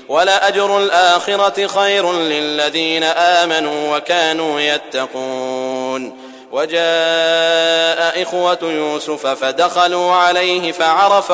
ولأجر الآخرة خير للذين آمنوا وكانوا يتقون. وجاء إخوة يوسف فدخلوا عليه فعرف